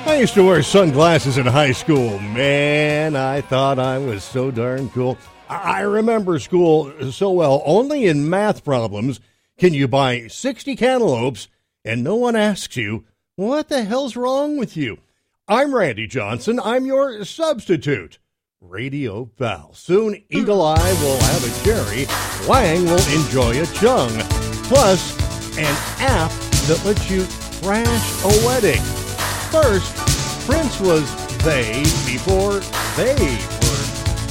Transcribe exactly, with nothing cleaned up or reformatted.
I used to wear sunglasses in high school. Man, I thought I was so darn cool. I remember school so well. Only in math problems can you buy sixty cantaloupes and no one asks you, what the hell's wrong with you? I'm Randy Johnson. I'm your substitute radio pal. Soon, Eagle Eye will have a cherry. Wang will enjoy a chung. Plus, an app that lets you crash a wedding. First, Prince was they before they.